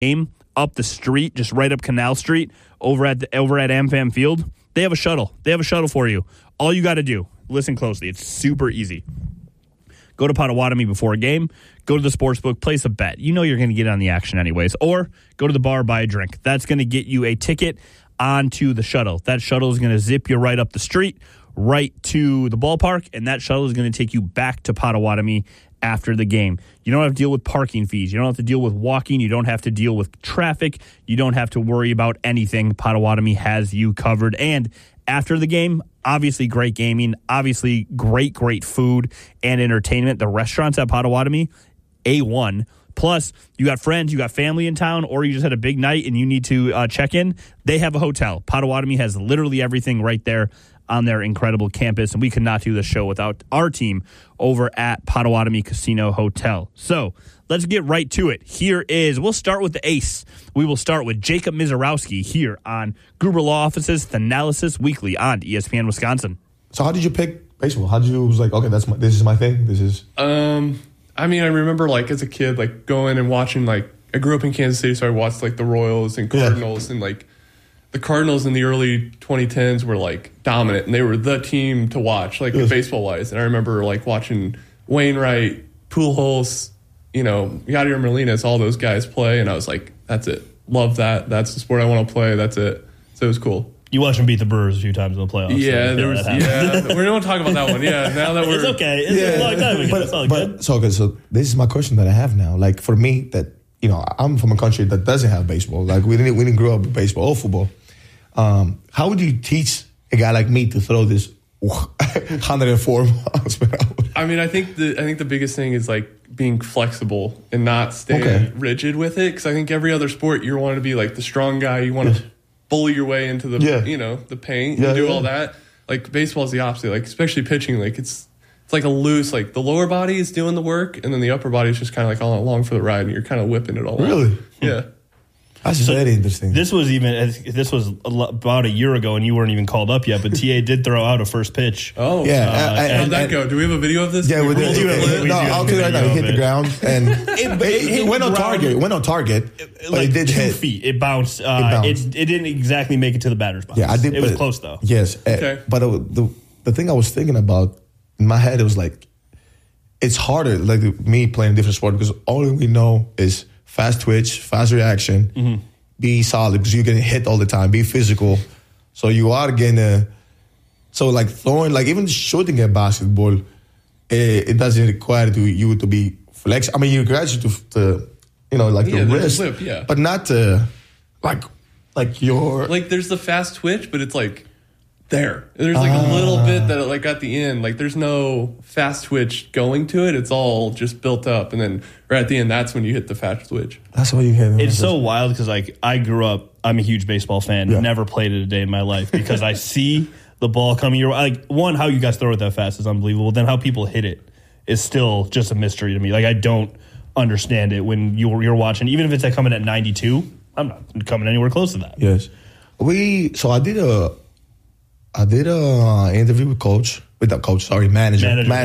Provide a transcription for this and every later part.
game up the street, just right up Canal Street, over at AmFam Field, they have a shuttle. They have a shuttle for you. All you got to do, listen closely, it's super easy. Go to Potawatomi before a game, go to the sportsbook, place a bet. You know you're going to get on the action anyways. Or go to the bar, buy a drink. That's going to get you a ticket onto the shuttle. That shuttle is going to zip you right up the street, right to the ballpark, and that shuttle is going to take you back to Potawatomi after the game. You don't have to deal with parking fees. You don't have to deal with walking. You don't have to deal with traffic. You don't have to worry about anything. Potawatomi has you covered. And after the game, obviously great gaming, obviously great food and entertainment. The restaurants at Potawatomi, A1. Plus, you got friends, you got family in town, or you just had a big night and you need to check in. They have a hotel. Potawatomi has literally everything right there on their incredible campus, and we could not do the show without our team over at Potawatomi Casino Hotel. So let's get right to it. We'll start with the ace. We will start with Jacob Mizorowski here on Gruber Law Office's Thanalysis Weekly on ESPN Wisconsin. So how did you pick baseball? How did you was like, okay, this is my thing? This is... I mean, I remember, like, as a kid, like, going and watching, like, I grew up in Kansas City, so I watched, like, the Royals and Cardinals, and, like, the Cardinals in the early 2010s were, like, dominant, and they were the team to watch, like, baseball-wise. And I remember, like, watching Wainwright, Pujols, Yadier Molina, all those guys play, and I was like, that's it. Love that. That's the sport I want to play. That's it. So it was cool. You watched them beat the Brewers a few times in the playoffs. Yeah, we're going to talk about that one. Yeah, now that we're... It's okay. It's a long time ago. It's all good. So this is my question that I have now. Like, for me, that, I'm from a country that doesn't have baseball. Like, we didn't grow up with baseball or football. How would you teach a guy like me to throw this 104 miles per hour? I mean, I think the biggest thing is, like, being flexible and not staying rigid with it. Because I think every other sport, you want to be, like, the strong guy. You want to bully your way into the, the paint and do all that. Like, baseball is the opposite. Like, especially pitching, like, it's like a loose, like, the lower body is doing the work, and then the upper body is just kind of, like, all along for the ride, and you're kind of whipping it all Really? out. Yeah. That's very interesting. This was about a year ago, and you weren't even called up yet. But TA did throw out a first pitch. Oh, yeah. How'd that go? Do we have a video of this? Yeah, we do. No, I'll tell you right now. He hit the ground, and it went on target. It went on target, but it did 2 hit. feet. It bounced. It didn't exactly make it to the batter's box. Yeah, I did. It was close though. Yes. Okay. But the thing I was thinking about in my head, it was like, it's harder, like me playing a different sport, because all we know is fast twitch, fast reaction, be solid, because you're getting hit all the time, be physical. So you are getting like throwing, like even shooting at basketball, it doesn't require you to be flex. I mean, you require you to the wrist, flip, but not to like your... Like, there's the fast twitch, but it's like there. There's like a little bit that, like, at the end, like, there's no fast twitch going to it. It's all just built up, and then right at the end, that's when you hit the fast twitch. That's what you hit. It's so wild because, like, I grew up, I'm a huge baseball fan, never played it a day in my life, because I see the ball coming your way. Like, one, how you guys throw it that fast is unbelievable. Then how people hit it is still just a mystery to me. Like, I don't understand it when you're watching, even if it's like coming at 92. I'm not coming anywhere close to that. Yes. I did a interview with manager.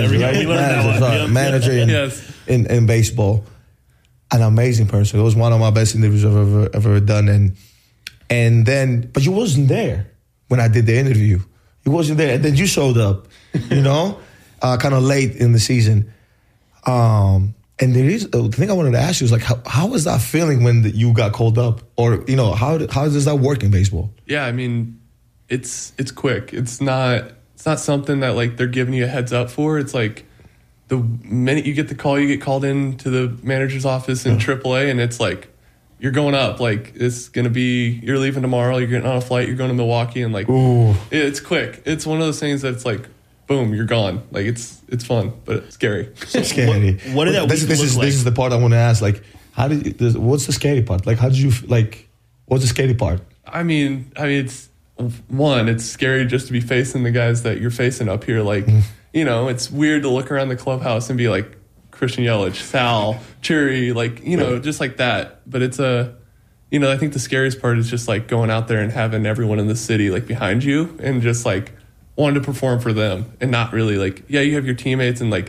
Manager in baseball. An amazing person. It was one of my best interviews I've ever done. But you wasn't there when I did the interview. You wasn't there. And then you showed up, kind of late in the season. And the thing I wanted to ask you is, like, how was that feeling when you got called up? Or, how does that work in baseball? Yeah, I mean, it's quick. It's not something that, like, they're giving you a heads up for. It's like the minute you get the call, you get called into the manager's office in AAA, and it's like, you're going up. Like, it's going to be, you're leaving tomorrow, you're getting on a flight, you're going to Milwaukee, and, like, it's quick. It's one of those things that's like, boom, you're gone. Like, it's fun, but it's scary. It's scary. What did that week look like? This is the part I want to ask. Like, what's the scary part? Like, how did you, like, what's the scary part? I mean, it's scary just to be facing the guys that you're facing up here. Like, it's weird to look around the clubhouse and be like, Christian Yelich, Sal, Cherry, like, just like that. But it's I think the scariest part is just, like, going out there and having everyone in the city, like, behind you, and just, like, wanting to perform for them, and not really, like, you have your teammates, and, like,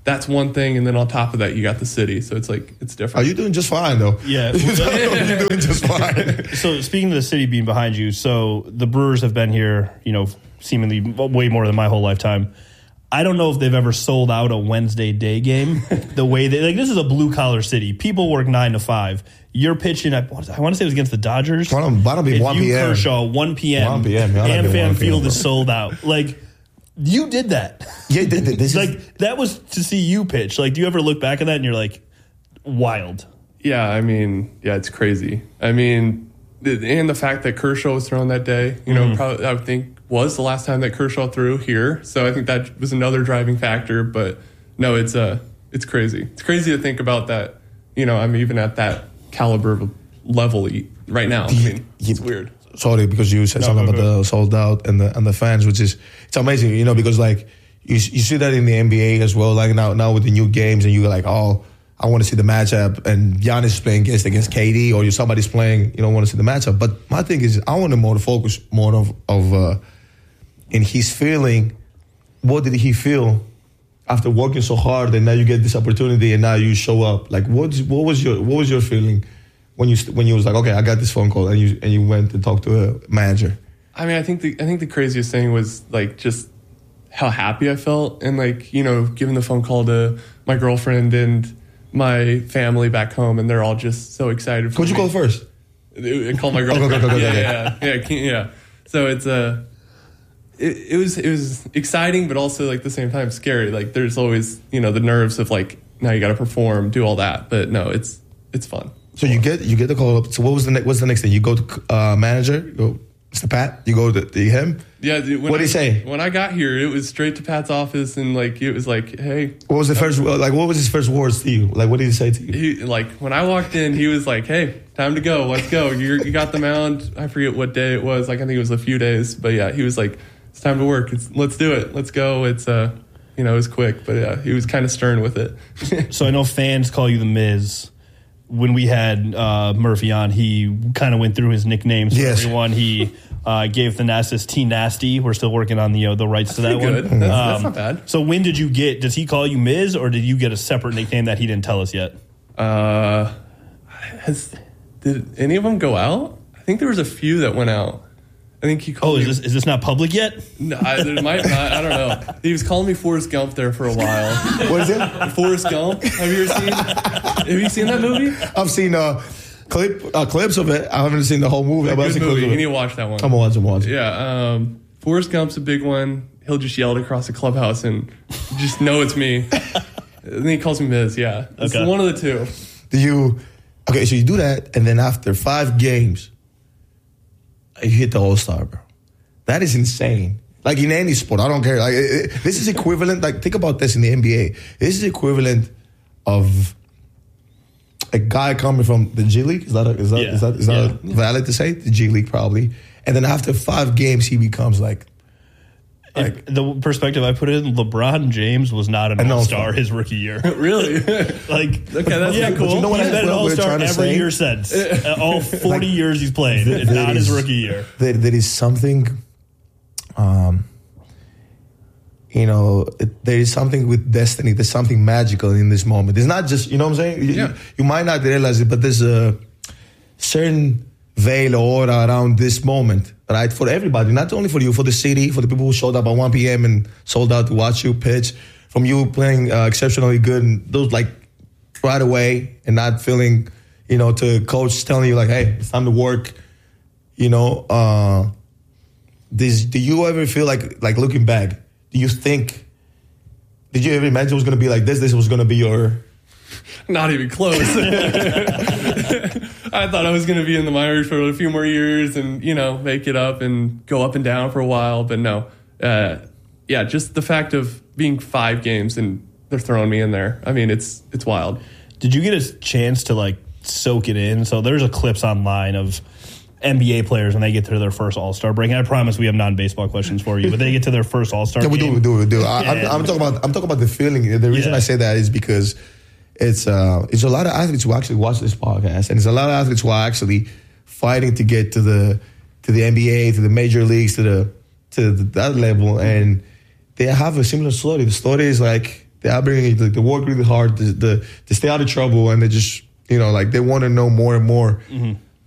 that's one thing, and then on top of that, you got the city. So it's like it's different. Are you doing just fine though? Yeah. You're doing just fine. So speaking of the city being behind you, so the Brewers have been here, seemingly way more than my whole lifetime. I don't know if they've ever sold out a Wednesday day game the way they this is a blue collar city. People work 9 to 5. You're pitching at, I want to say it was against the Dodgers. Why don't be 1 p.m. Kershaw, 1 p.m. 1 p.m. AmFam Field is sold out. Like, you did that. Yeah, this that was to see you pitch. Like, do you ever look back at that and you're like, wild? Yeah, I mean, it's crazy. I mean, and the fact that Kershaw was thrown that day, probably, I would think was the last time that Kershaw threw here. So I think that was another driving factor. But no, it's crazy. It's crazy to think about that. I'm even at that caliber of a level right now. I mean, it's weird. Sorry, because you said something about the sold out and the fans, which is it's amazing, because like you see that in the NBA as well. Like now with the new games, and you're like, oh, I want to see the matchup, and Giannis is playing against KD, or somebody's playing, you don't want to see the matchup. But my thing is, I want to focus more of in his feeling. What did he feel after working so hard, and now you get this opportunity, and now you show up? Like, what was your feeling when you was like, okay, I got this phone call, and you went to talk to a manager? I mean, I think the craziest thing was like just how happy I felt, and like giving the phone call to my girlfriend and my family back home, and they're all just so excited. Who'd you call first? I called my girlfriend. Okay. Yeah. So it's it was exciting, but also like at the same time scary. Like there's always the nerves of like now you got to perform, do all that. But no, it's fun. So you get the call up. So what's the next thing? You go to manager. You go, Mr. Pat. You go to him. Yeah. What did he say? When I got here, it was straight to Pat's office, and like it was like, hey. What was the first? Like, what was his first words to you? Like, what did he say to you? When I walked in, he was like, hey, time to go. Let's go. You got the mound. I forget what day it was. Like I think it was a few days, but yeah, he was like, it's time to work. Let's do it. Let's go. It's it was quick, but yeah, he was kind of stern with it. So I know fans call you the Miz. When we had Murphy on, he kind of went through his nicknames for everyone. He gave Thanasis T Nasty. We're still working on the rights to that one. Good. That's not bad. So when did you get? Does he call you Miz, or did you get a separate nickname that he didn't tell us yet? Did any of them go out? I think there was a few that went out. I think he called me. Is this not public yet? No, it might not. I don't know. He was calling me Forrest Gump there for a while. What is it? Forrest Gump. Have you seen that movie? I've seen clips of it. I haven't seen the whole movie. Good movie. You need to watch that one. I'm watching. Yeah. Forrest Gump's a big one. He'll just yell it across the clubhouse and just know it's me. And then he calls me Miz. Yeah. It's one of the two. So you do that, and then after 5 games, you hit the All-Star, bro. That is insane. Like in any sport, I don't care. Like this is equivalent. Like think about this in the NBA. This is equivalent of a guy coming from the G League. Is that valid to say? The G League probably. And then after 5 games, he becomes like the perspective I put in, LeBron James was not an All-Star his rookie year. Really? Okay, that's cool. You know what? He's been an All-Star every year since. All 40 years he's played. Not his rookie year. There is something, there is something with destiny. There's something magical in this moment. It's not just, you know what I'm saying? You might not realize it, but there's a certain veil or aura around this moment, right? For everybody, not only for you, for the city, for the people who showed up at 1 p.m. and sold out to watch you pitch, from you playing exceptionally good and those like right away and not feeling, to coach telling you like, hey, it's time to work, do you ever feel like looking back, did you ever imagine it was going to be like this? This was going to be your... Not even close. I thought I was going to be in the minors for a few more years and, make it up and go up and down for a while. But no, just the fact of being 5 games and they're throwing me in there. I mean, it's wild. Did you get a chance to soak it in? So there's clips online of NBA players when they get to their first All-Star break. And I promise we have non-baseball questions for you, but they get to their first All-Star game. We do. I'm talking about the feeling. The reason I say that is because it's a lot of athletes who actually watch this podcast, and it's a lot of athletes who are actually fighting to get to the NBA, to the major leagues, to that level, and they have a similar story. The story is like the upbringing, they work really hard to stay out of trouble, and they just, you know, like they want to know more and more.